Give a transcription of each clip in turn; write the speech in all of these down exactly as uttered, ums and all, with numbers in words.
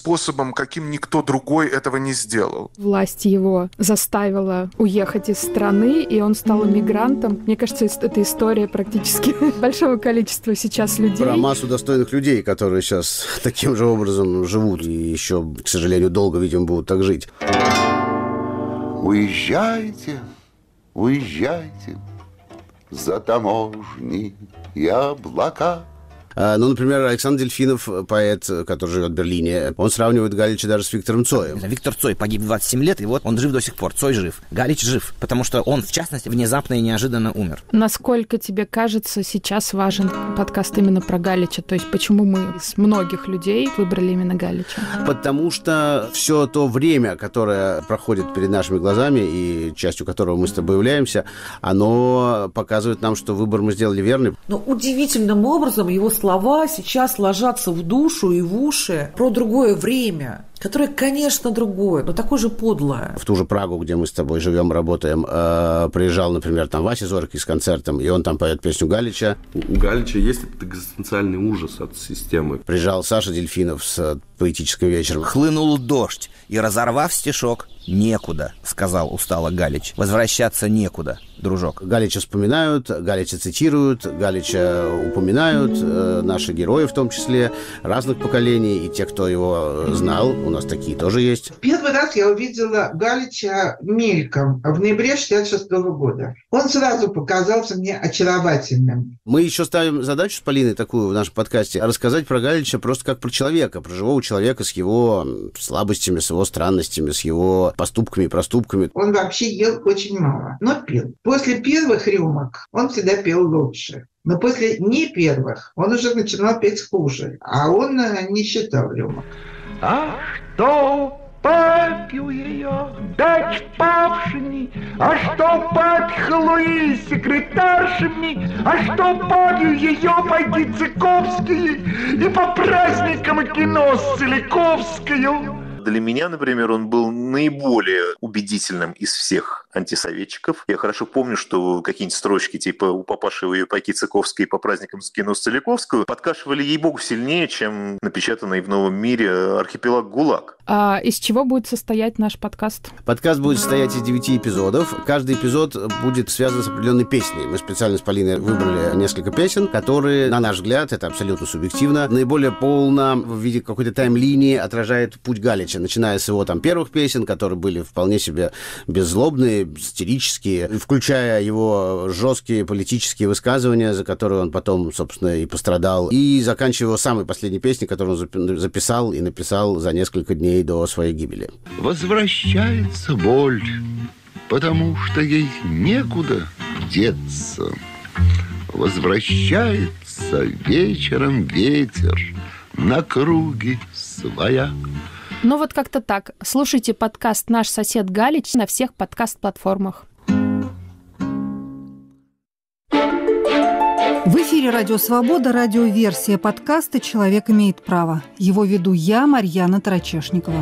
способом, каким никто другой этого не сделал. Власть его заставила уехать из страны, и он стал эмигрантом. Мне кажется, это история практически большого количества сейчас людей. Про массу достойных людей, которые сейчас таким же образом живут и еще, к сожалению, долго, видимо, будут так жить. Уезжайте, уезжайте за таможни и облака. Ну, например, Александр Дельфинов, поэт, который живет в Берлине, он сравнивает Галича даже с Виктором Цоем. Виктор Цой погиб в двадцать семь лет, и вот он жив до сих пор. Цой жив. Галич жив, потому что он, в частности, внезапно и неожиданно умер. Насколько тебе кажется, сейчас важен подкаст именно про Галича? То есть почему мы из многих людей выбрали именно Галича? Потому что все то время, которое проходит перед нашими глазами, и частью которого мы с тобой являемся, оно показывает нам, что выбор мы сделали верный. Но удивительным образом его слова сейчас ложатся в душу и в уши про другое время, которое, конечно, другое, но такое же подлое. В ту же Прагу, где мы с тобой живем, работаем, э, приезжал, например, там Вася Зорький с концертом, и он там поет песню Галича. У Галича есть этот экзистенциальный ужас от системы. Приезжал Саша Дельфинов с поэтическим вечером. Хлынул дождь, и, разорвав стишок, «Некуда», — сказал устало Галич. «Возвращаться некуда, дружок». Галича вспоминают, Галича цитируют, Галича упоминают, э, наши герои в том числе, разных поколений, и те, кто его знал, у нас такие тоже есть. Первый раз я увидела Галича мельком в ноябре шестьдесят шестого года. Он сразу показался мне очаровательным. Мы еще ставим задачу с Полиной такую в нашем подкасте, рассказать про Галича просто как про человека, про живого человека с его слабостями, с его странностями, с его поступками и проступками. Он вообще ел очень мало, но пил. После первых рюмок он всегда пел лучше. Но после не первых он уже начинал петь хуже. А он не считал рюмок. А что попью ее, дать павшими, а что попхлуи секретаршами, а что попью ее, пойти Цыковские и по праздникам кино с Целиковскою. Для меня, например, он был наиболее убедительным из всех антисоветчиков. Я хорошо помню, что какие-нибудь строчки типа «У папаши вы пойки Цыковской по праздникам с кино с Целиковскую» подкашивали, ей-богу, сильнее, чем напечатанный в «Новом мире» архипелаг ГУЛАГ. А из чего будет состоять наш подкаст? Подкаст будет состоять из девяти эпизодов. Каждый эпизод будет связан с определенной песней. Мы специально с Полиной выбрали несколько песен, которые, на наш взгляд, это абсолютно субъективно, наиболее полно в виде какой-то тайм-линии отражает путь Галича, начиная с его там первых песен, которые были вполне себе беззлобные, сатирические, включая его жесткие политические высказывания, за которые он потом, собственно, и пострадал, и заканчивая его самой последней песней, которую он записал и написал за несколько дней до своей гибели. Возвращается боль, потому что ей некуда деться. Возвращается вечером ветер на круги своя. Ну вот как-то так. Слушайте подкаст «Наш сосед Галич» на всех подкаст-платформах. В эфире «Радио Свобода», радиоверсия подкаста «Человек имеет право». Его веду я, Марьяна Тарачешникова.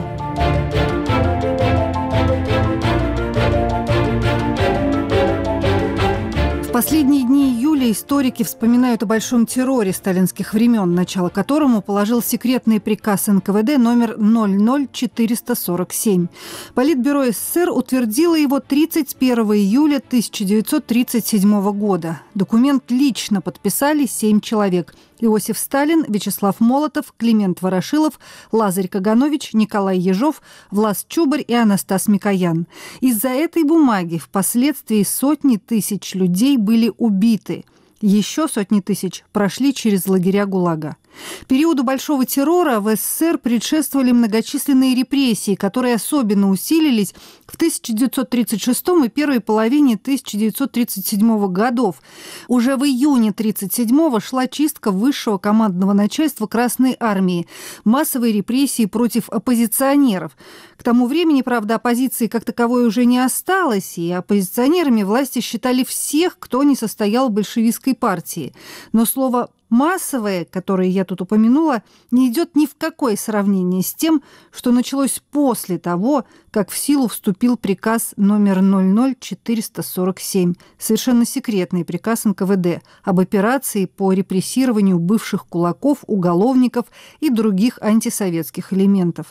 В последние дни июля историки вспоминают о большом терроре сталинских времен, начало которому положил секретный приказ эн ка вэ дэ номер ноль ноль четыреста сорок семь. Политбюро эс эс эс эр утвердило его тридцать первого июля тысяча девятьсот тридцать седьмого года. Документ лично подписали семь человек: Иосиф Сталин, Вячеслав Молотов, Климент Ворошилов, Лазарь Каганович, Николай Ежов, Влас Чубарь и Анастас Микоян. Из-за этой бумаги впоследствии сотни тысяч людей были убиты. Еще сотни тысяч прошли через лагеря ГУЛАГа. Периоду Большого террора в эс эс эс эр предшествовали многочисленные репрессии, которые особенно усилились в тысяча девятьсот тридцать шестом и первой половине тысяча девятьсот тридцать седьмого годов. Уже в июне тысяча девятьсот тридцать седьмого шла чистка высшего командного начальства Красной армии, массовые репрессии против оппозиционеров. К тому времени, правда, оппозиции как таковой уже не осталось, и оппозиционерами власти считали всех, кто не состоял в большевистской партии. Но слово «массовое», которое я тут упомянула, не идет ни в какое сравнение с тем, что началось после того, как в силу вступил приказ номер ноль ноль четыреста сорок семь, совершенно секретный приказ эн ка вэ дэ об операции по репрессированию бывших кулаков, уголовников и других антисоветских элементов.